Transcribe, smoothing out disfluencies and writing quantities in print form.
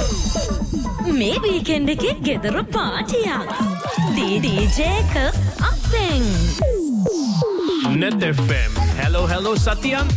මේ වීකෙන්ඩ් එකේ ගෙදර පාටියක්. DJ එක අපෙන්. Net FM. Hello Satya.